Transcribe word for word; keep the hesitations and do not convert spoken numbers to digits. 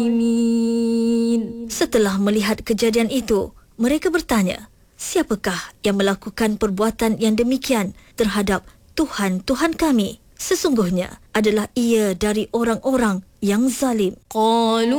Setelah melihat kejadian itu, mereka bertanya, siapakah yang melakukan perbuatan yang demikian terhadap Tuhan-Tuhan kami? Sesungguhnya adalah ia dari orang-orang yang zalim.